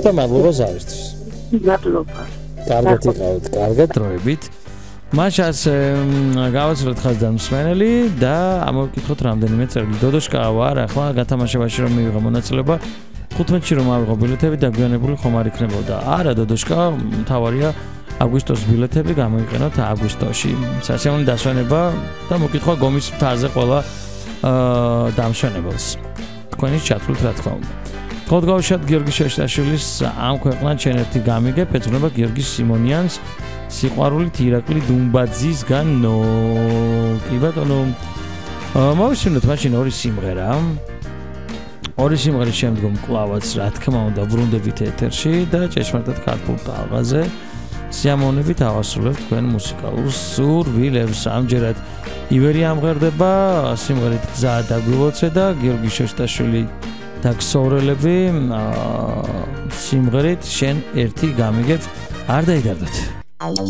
და მადლობა ზარისთვის. მადლობა. კარგად იყავით, კარგად დროებით. მაშას გავაცვლეთ ხაზთან მსმენელი და ამოვკითხოთ რამდენიმე წერილი. დოდოშკა ვარ, ახლა გათამაშებაში რომ მივიღო მონაწილეობა 15-ში რომ ავიღო ბილეთები დაგვიანებული ხომ არ იქნებოდა. არა დოდოშკა, მთავარია აგვისტოს ბილეთები გამოიყენოთ აგვისტოში. სასიამოვნო დასვენება და მოკითხვა გომის მთაზე ყველა დამშვენებელს. თქვენი ჩათვლით რა თქმა უნდა. ხოდგავშად გიორგი შეშტაშვილის ამ ქვეყნად შენ ერთი გამიგებ, ეძღვნება გიორგი სიმონიანს სიყვარულით ირაკლი დუმბაძისგან კი ბატონო მოვისმინოთ მაშინ ორი სიმღერა. ორი სიმღერის შემდგომ კლავაც რა თქმა უნდა ბრუნდებით ეთერში და ჭეშმარიტად ქართულ ტალღაზე სიამოვნებით ავასრულებთ თქვენ მუსიკალურ სურვილებს. ამჯერად ივერი ამღერდება სიმღერით გზა დაგვილოცე და გიორგი შეშტაშვილი და ქსოვრელები სიმღერით შენ ერთი გამიგებ არ დაიდარდეთ.